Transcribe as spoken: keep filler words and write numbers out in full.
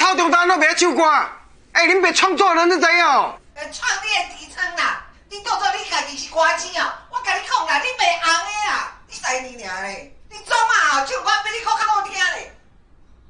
草中单都袂唱歌，哎，恁别创作人，你知哦？ 呃，创你的底层啦，你当作你家己是歌星哦，我甲你讲啦，你袂红的啦，你知你尔嘞？你总啊，唱歌比你搁较